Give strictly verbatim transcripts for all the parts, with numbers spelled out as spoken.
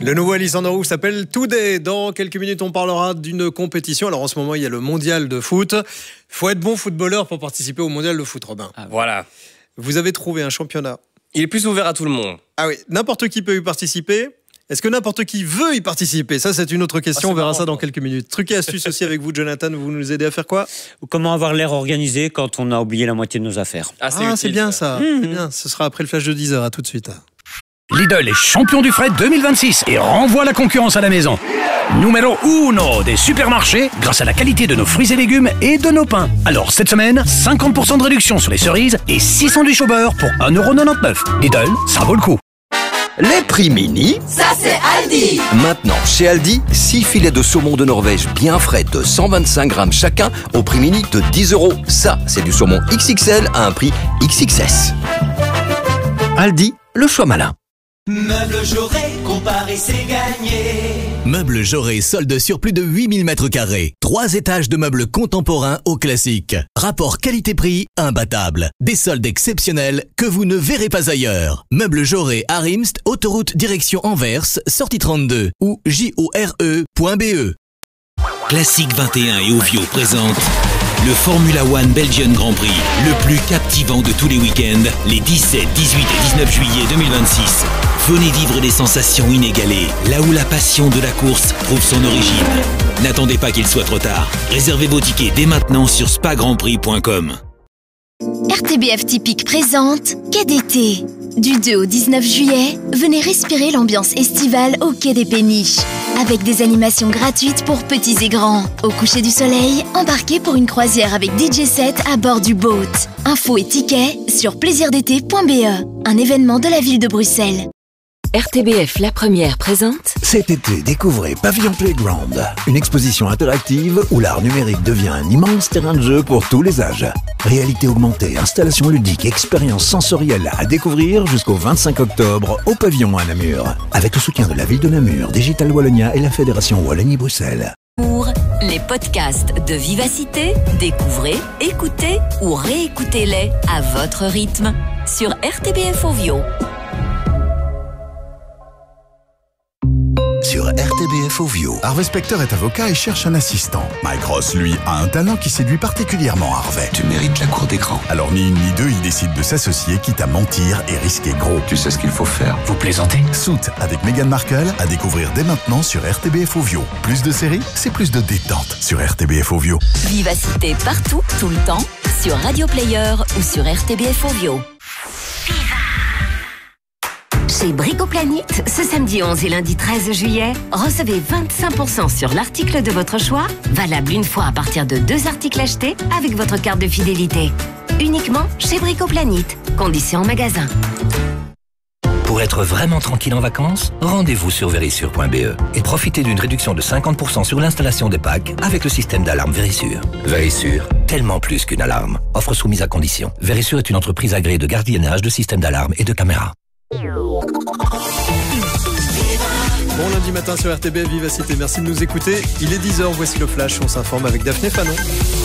Le nouveau Alexander Roux s'appelle Today. Dans quelques minutes, on parlera d'une compétition. Alors en ce moment, il y a le mondial de foot. Il faut être bon footballeur pour participer au mondial de foot, Robin. Ah, voilà. Vous avez trouvé un championnat. Il est plus ouvert à tout le monde. Ah oui, n'importe qui peut y participer. Est-ce que n'importe qui veut y participer? Ça, c'est une autre question. Ah, on verra marrant, ça dans quelques minutes. Truc et astuce aussi avec vous, Jonathan. Vous nous aidez à faire quoi? Comment avoir l'air organisé quand on a oublié la moitié de nos affaires. Ah, c'est, ah, c'est bien ça. Mmh. C'est bien. Ce sera après le flash de dix heures. À tout de suite. Lidl est champion du fret deux mille vingt-six et renvoie la concurrence à la maison. Numéro uno des supermarchés grâce à la qualité de nos fruits et légumes et de nos pains. Alors cette semaine, cinquante pour cent de réduction sur les cerises et six sandwichs au beurre pour un euro quatre-vingt-dix-neuf. Lidl, ça vaut le coup. Les prix mini, ça c'est Aldi. Maintenant, chez Aldi, six filets de saumon de Norvège bien frais de cent vingt-cinq grammes chacun au prix mini de dix euros. Ça, c'est du saumon X X L à un prix X X S. Aldi, le choix malin. Meubles Jaurès, comparer c'est gagné. Meubles Jaurès, solde sur plus de huit mille mètres carrés. Trois étages de meubles contemporains au classique. Rapport qualité-prix imbattable. Des soldes exceptionnels que vous ne verrez pas ailleurs. Meubles Jaurès à Rimst, autoroute direction Anvers, sortie trente-deux ou j o r e point b e. Classique vingt et un et Ovio présente le Formula One Belgian Grand Prix, le plus captivant de tous les week-ends, les dix-sept, dix-huit et dix-neuf juillet deux mille vingt-six. Venez vivre des sensations inégalées, là où la passion de la course trouve son origine. N'attendez pas qu'il soit trop tard. Réservez vos tickets dès maintenant sur spa grand prix point com. R T B F Typique présente Quai d'été. Du deux au dix-neuf juillet, venez respirer l'ambiance estivale au Quai des Péniches. Avec des animations gratuites pour petits et grands. Au coucher du soleil, embarquez pour une croisière avec D J set à bord du boat. Infos et tickets sur plaisir d'été point b e. Un événement de la ville de Bruxelles. R T B F La Première présente. Cet été, découvrez Pavillon Playground, une exposition interactive où l'art numérique devient un immense terrain de jeu pour tous les âges. Réalité augmentée, installations ludiques, expériences sensorielles à découvrir jusqu'au vingt-cinq octobre au Pavillon à Namur. Avec le soutien de la ville de Namur, Digital Wallonia et la Fédération Wallonie-Bruxelles. Pour les podcasts de Vivacité, découvrez, écoutez ou réécoutez-les à votre rythme sur R T B F Ovio. Sur R T B F Ovio. Harvey Specter est avocat et cherche un assistant. Mike Ross, lui, a un talent qui séduit particulièrement Harvey. Tu mérites la cour d'écran. Alors ni une ni deux, il décide de s'associer, quitte à mentir et risquer gros. Tu sais ce qu'il faut faire. Vous plaisantez? Suits avec Meghan Markle à découvrir dès maintenant sur R T B F Ovio. Plus de séries, c'est plus de détente sur R T B F Ovio. Vivacité partout, tout le temps, sur Radio Player ou sur R T B F Ovio. Chez Bricoplanète, ce samedi onze et lundi treize juillet, recevez vingt-cinq pour cent sur l'article de votre choix, valable une fois à partir de deux articles achetés avec votre carte de fidélité. Uniquement chez Bricoplanète. Conditions en magasin. Pour être vraiment tranquille en vacances, rendez-vous sur Verisure point b e et profitez d'une réduction de cinquante pour cent sur l'installation des packs avec le système d'alarme Verisure. Verisure, tellement plus qu'une alarme. Offre soumise à condition. Verisure est une entreprise agréée de gardiennage, de système d'alarme et de caméras. Bon lundi matin sur R T B F Vivacité, merci de nous écouter. Il est dix heures, voici le flash, on s'informe avec Daphné Fanon.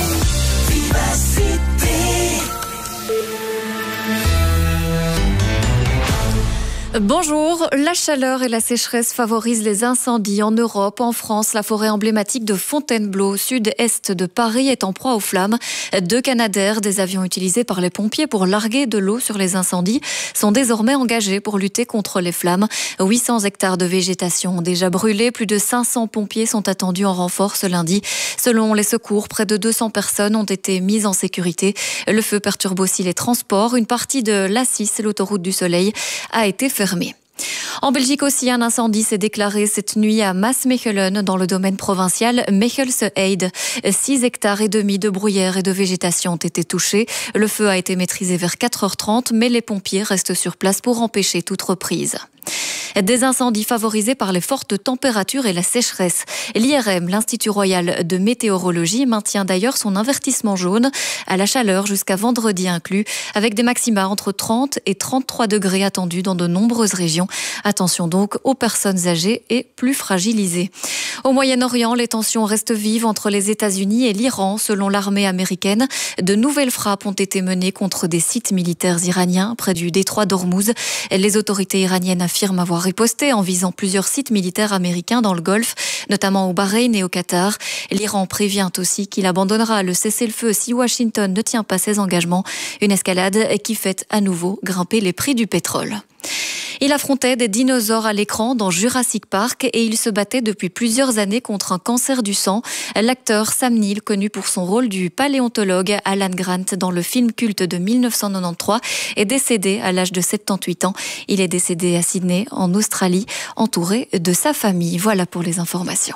Bonjour, la chaleur et la sécheresse favorisent les incendies en Europe. En France, la forêt emblématique de Fontainebleau, sud-est de Paris, est en proie aux flammes. Deux Canadair, des avions utilisés par les pompiers pour larguer de l'eau sur les incendies, sont désormais engagés pour lutter contre les flammes. huit cents hectares de végétation ont déjà brûlé. Plus de cinq cents pompiers sont attendus en renfort ce lundi. Selon les secours, près de deux cents personnes ont été mises en sécurité. Le feu perturbe aussi les transports. Une partie de l'A six, l'autoroute du Soleil, a été fermée. En Belgique aussi, un incendie s'est déclaré cette nuit à Maasmechelen dans le domaine provincial Mechelse-Heide. six hectares et demi de bruyère et de végétation ont été touchés. Le feu a été maîtrisé vers quatre heures trente, mais les pompiers restent sur place pour empêcher toute reprise. Des incendies favorisés par les fortes températures et la sécheresse. L'I R M, l'Institut Royal de Météorologie, maintient d'ailleurs son avertissement jaune à la chaleur jusqu'à vendredi inclus, avec des maxima entre trente et trente-trois degrés attendus dans de nombreuses régions, Attention donc aux personnes âgées et plus fragilisées. Au Moyen-Orient, les tensions restent vives entre les États-Unis et l'Iran. Selon l'armée américaine, de nouvelles frappes ont été menées contre des sites militaires iraniens près du détroit d'Ormuz. Les autorités iraniennes affirment avoir riposté en visant plusieurs sites militaires américains dans le Golfe, notamment au Bahreïn et au Qatar. L'Iran prévient aussi qu'il abandonnera le cessez-le-feu si Washington ne tient pas ses engagements. Une escalade qui fait à nouveau grimper les prix du pétrole. Il affrontait des dinosaures à l'écran dans Jurassic Park et il se battait depuis plusieurs années contre un cancer du sang. L'acteur Sam Neill, connu pour son rôle du paléontologue Alan Grant dans le film culte de mille neuf cent quatre-vingt-treize, est décédé à l'âge de soixante-dix-huit ans. Il est décédé à Sydney, en Australie, entouré de sa famille. Voilà pour les informations.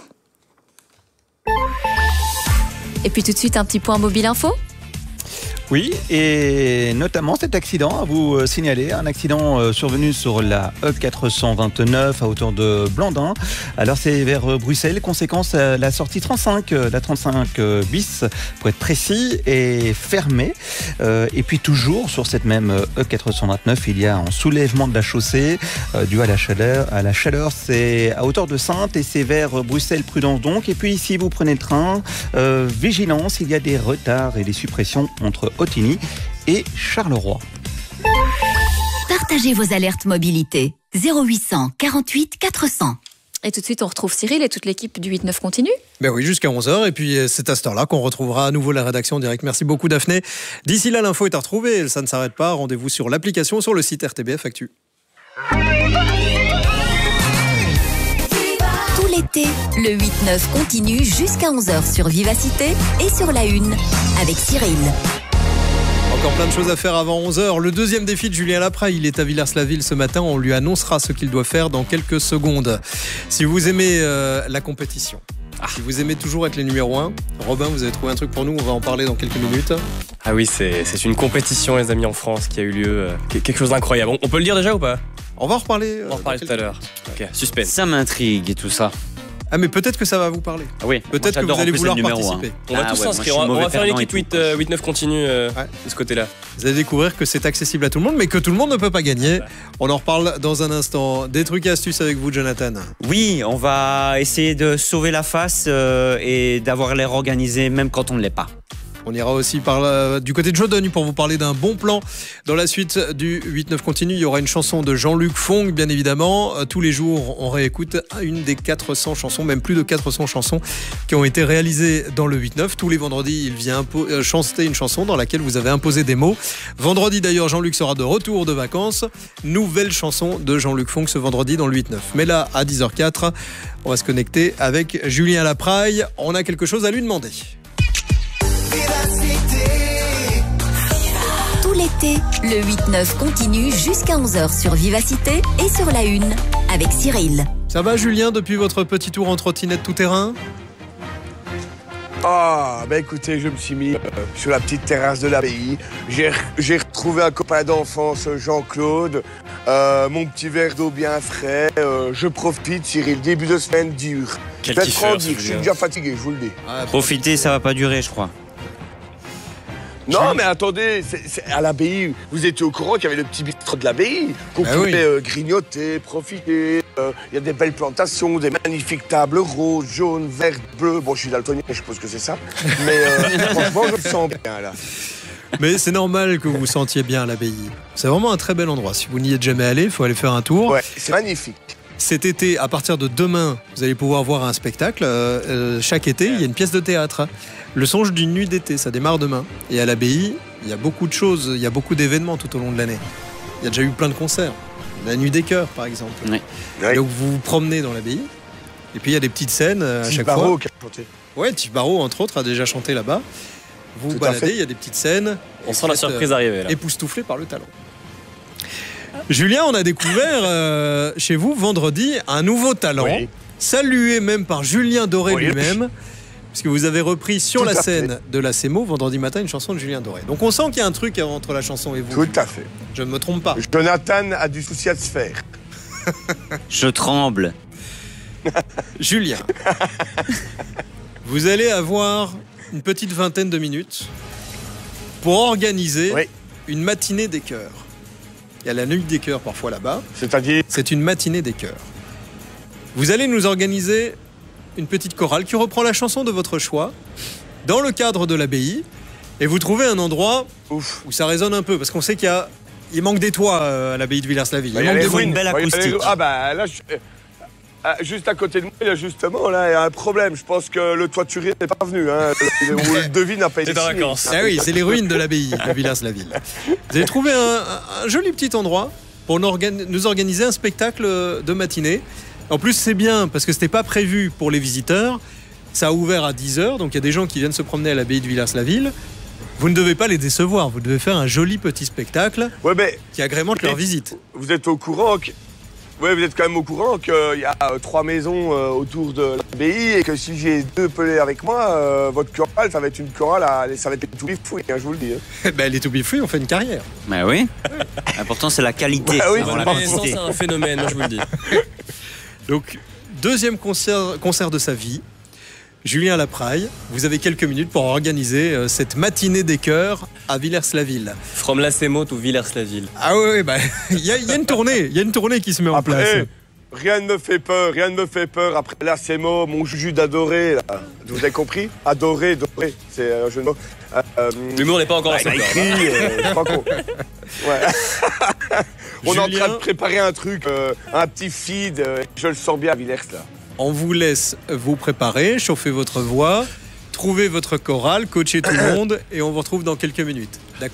Et puis tout de suite, un petit point mobile info. Oui, et notamment cet accident à vous signaler, un accident survenu sur la E quatre cent vingt-neuf à hauteur de Blandin. Alors c'est vers Bruxelles, conséquence la sortie trente-cinq, la trente-cinq bis pour être précis, est fermée. Et puis toujours sur cette même E quatre cent vingt-neuf, il y a un soulèvement de la chaussée dû à la chaleur. À la chaleur, c'est à hauteur de Saintes et c'est vers Bruxelles, prudence donc. Et puis si vous prenez le train, euh, vigilance, il y a des retards et des suppressions entre Ottigny et Charleroi. Partagez vos alertes mobilité. zéro huit cent quarante-huit quatre cents. Et tout de suite, on retrouve Cyril et toute l'équipe du huit neuf continue. Ben oui, jusqu'à onze heures. Et puis, c'est à cette heure-là qu'on retrouvera à nouveau la rédaction en direct. Merci beaucoup, Daphné. D'ici là, l'info est à retrouver. Ça ne s'arrête pas. Rendez-vous sur l'application, sur le site R T B F Actu. Tout l'été, le huit neuf continue jusqu'à onze heures sur Vivacité et sur la une avec Cyril. Encore plein de choses à faire avant onze heures. Le deuxième défi de Julien Lapraille, il est à Villers-la-Ville ce matin. On lui annoncera ce qu'il doit faire dans quelques secondes. Si vous aimez euh, la compétition, ah. si vous aimez toujours être les numéros un, Robin, vous avez trouvé un truc pour nous, on va en parler dans quelques minutes. Ah oui, c'est, c'est une compétition, les amis, en France qui a eu lieu. Euh, quelque chose d'incroyable. On, on peut le dire déjà ou pas? On va en reparler. Euh, on va en reparler tout à l'heure. Ok, suspense. Ça m'intrigue et tout ça. Ah mais peut-être que ça va vous parler. Ah oui. Peut-être que vous allez vouloir participer. Hein. On va ah tous ouais, s'inscrire. On va faire une équipe huit neuf continue euh, ouais. de ce côté-là. Vous allez découvrir que c'est accessible à tout le monde, mais que tout le monde ne peut pas gagner. On en reparle dans un instant. Des trucs et astuces avec vous, Jonathan. Oui, on va essayer de sauver la face euh, et d'avoir l'air organisé même quand on ne l'est pas. On ira aussi par la, du côté de Jodogne pour vous parler d'un bon plan. Dans la suite du huit neuf continue, il y aura une chanson de Jean-Luc Fong, bien évidemment. Tous les jours, on réécoute une des quatre cents chansons, même plus de quatre cents chansons qui ont été réalisées dans le huit neuf. Tous les vendredis, il vient impo- euh, chanter une chanson dans laquelle vous avez imposé des mots. Vendredi, d'ailleurs, Jean-Luc sera de retour de vacances. Nouvelle chanson de Jean-Luc Fong ce vendredi dans le huit neuf. Mais là, à dix heures zéro quatre, on va se connecter avec Julien Lapraille. On a quelque chose à lui demander. Tout l'été, le huit neuf continue jusqu'à onze heures sur Vivacité et sur la une avec Cyril. Ça va Julien, depuis votre petit tour en trottinette tout-terrain ? Ah, ben écoutez, je me suis mis euh, sur la petite terrasse de l'abbaye. J'ai, j'ai retrouvé un copain d'enfance, Jean-Claude. Euh, mon petit verre d'eau bien frais. Euh, je profite, Cyril. Début de semaine dur. Quel je vais kiffeur, te dire, je suis déjà fatigué, je vous le dis. Ah, profiter, ça va pas durer, je crois. Non, mais attendez, c'est, c'est à l'abbaye, vous étiez au courant qu'il y avait le petit bistrot de l'abbaye, qu'on ah pouvait oui. euh, grignoter, profiter. Il euh, y a des belles plantations, des magnifiques tables roses, jaunes, vertes, bleues. Bon, je suis daltonien, je suppose que c'est ça. Mais euh, franchement, je me sens bien, là. Mais c'est normal que vous vous sentiez bien à l'abbaye. C'est vraiment un très bel endroit. Si vous n'y êtes jamais allé, il faut aller faire un tour. Ouais, c'est magnifique. Cet été, à partir de demain, vous allez pouvoir voir un spectacle. Euh, euh, chaque été, il y a une pièce de théâtre. Le songe d'une nuit d'été, ça démarre demain. Et à l'abbaye, il y a beaucoup de choses, il y a beaucoup d'événements tout au long de l'année. Il y a déjà eu plein de concerts. La nuit des chœurs, par exemple. Oui. Oui. Donc vous vous promenez dans l'abbaye. Et puis il y a des petites scènes à Tif chaque Barreau fois. qui a chanté. Ouais, Tif Barreau, entre autres, a déjà chanté là-bas. Vous vous baladez, il y a des petites scènes. On sent la surprise euh, arriver là. Époustouflé par le talent. Julien, on a découvert euh, chez vous vendredi un nouveau talent, oui. salué même par Julien Doré oui. lui-même, puisque vous avez repris sur Tout la scène fait. de la C M O vendredi matin une chanson de Julien Doré. Donc on sent qu'il y a un truc entre la chanson et vous. Tout à fait. Je ne me trompe pas. Jonathan a du souci à se faire. Je tremble. Julien, vous allez avoir une petite vingtaine de minutes pour organiser oui. une matinée des chœurs. Il y a la nuit des cœurs parfois là-bas. C'est-à-dire ? C'est une matinée des cœurs. Vous allez nous organiser une petite chorale qui reprend la chanson de votre choix dans le cadre de l'abbaye. Et vous trouvez un endroit Ouf. où ça résonne un peu. Parce qu'on sait qu'il y a, il manque des toits à l'abbaye de Villers-la-Ville. Bah, il, il manque des ruines, une belle acoustique. Ah bah là, je... juste à côté de moi, il y a justement là, il y a un problème. Je pense que le toiturier n'est pas venu. Hein. Le devis n'a pas été signé. C'est en vacances. Ah oui, c'est les ruines de l'abbaye de Villers-la-Ville. Vous avez trouvé un, un, un joli petit endroit pour nous, organ- nous organiser un spectacle de matinée. En plus, c'est bien parce que c'était pas prévu pour les visiteurs. Ça a ouvert à dix heures, donc il y a des gens qui viennent se promener à l'abbaye de Villers-la-Ville. Vous ne devez pas les décevoir, vous devez faire un joli petit spectacle ouais, mais, qui agrémente leur visite. Vous êtes au courant que... Ouais, vous êtes quand même au courant qu'il y a euh, trois maisons euh, autour de l'abbaye et que si j'ai deux pelés avec moi, euh, votre chorale, ça va être une chorale, à... ça va être tout bifouille, hein, je vous le dis. Hein. Ben, les tout bifouilles, on fait une carrière. Ben oui. L'important, c'est la qualité. Bah oui, avant la quantité. c'est un phénomène, moi, je vous le dis. Donc, deuxième concert, concert de sa vie. Julien Lapraille, vous avez quelques minutes pour organiser euh, cette matinée des chœurs à Villers-la-Ville. From la Sémote ou Villers-la-Ville. Ah oui, oui bah, il y, y a une tournée, il y a une tournée qui se met en Après, place. Hey, rien ne me fait peur, rien ne me fait peur. Après la Sémo, mon juju d'adoré, là. Vous avez compris ? Adoré, doré, c'est un jeu de mots. Euh, L'humour n'est pas encore ouais, assez écrit, euh, c'est pas con. Ouais. On Julien... est en train de préparer un truc, euh, un petit feed, euh, je le sens bien à Villers, là. On vous laisse vous préparer, chauffer votre voix, trouver votre chorale, coacher tout le monde et on vous retrouve dans quelques minutes. D'accord ?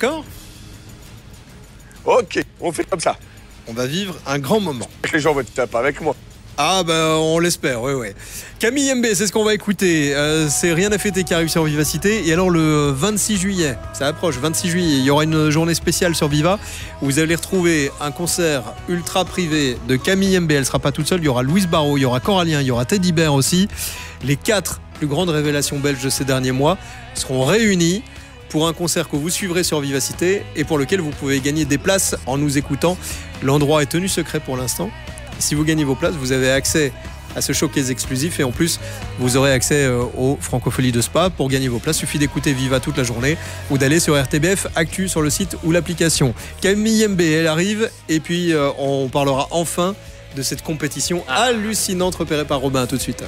Ok, on fait comme ça. On va vivre un grand moment. Les gens vont être sympas avec moi. Ah ben on l'espère, oui, oui. Camille M B, c'est ce qu'on va écouter. Euh, c'est Rien à fêter qui arrive sur Vivacité. Et alors le vingt-six juillet, ça approche, vingt-six juillet, il y aura une journée spéciale sur Viva où vous allez retrouver un concert ultra privé de Camille M B. Elle ne sera pas toute seule, il y aura Louise Barrault, il y aura Coralien, il y aura Teddy Bear aussi. Les quatre plus grandes révélations belges de ces derniers mois seront réunies pour un concert que vous suivrez sur Vivacité et pour lequel vous pouvez gagner des places en nous écoutant. L'endroit est tenu secret pour l'instant. Si vous gagnez vos places, vous avez accès à ce showcase exclusif et en plus, vous aurez accès aux Francopholies de Spa. Pour gagner vos places, il suffit d'écouter Viva toute la journée ou d'aller sur R T B F Actu sur le site ou l'application. Camille M B, elle arrive et puis euh, on parlera enfin de cette compétition hallucinante repérée par Robin. Tout de suite.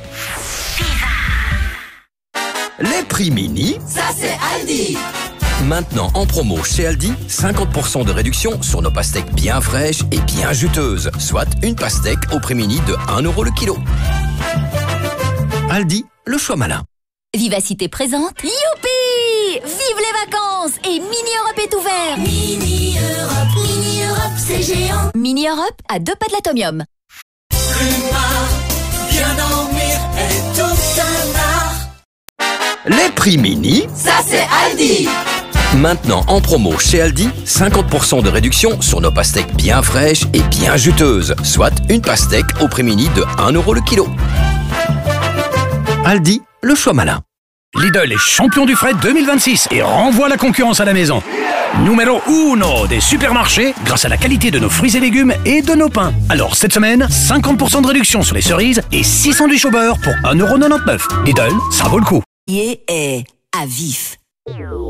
Les prix mini, ça c'est Aldi. Maintenant en promo chez Aldi, cinquante pour cent de réduction sur nos pastèques bien fraîches et bien juteuses. Soit une pastèque au prix mini de un euro le kilo. Aldi, le choix malin. Vivacité présente. Youpi! Vive les vacances! Et Mini Europe est ouvert! Mini Europe, Mini Europe, c'est géant. Mini Europe à deux pas de l'atomium. Bien dormir est tout un art. Les prix mini, ça c'est Aldi. Maintenant en promo chez Aldi, cinquante pour cent de réduction sur nos pastèques bien fraîches et bien juteuses. Soit une pastèque au prix mini de un euro le kilo. Aldi, le choix malin. Lidl est champion du fret deux mille vingt-six et renvoie la concurrence à la maison. Numéro uno des supermarchés grâce à la qualité de nos fruits et légumes et de nos pains. Alors cette semaine, cinquante pour cent de réduction sur les cerises et six sandwichs au beurre pour un euro quatre-vingt-dix-neuf. Lidl, ça vaut le coup. Et est à vif.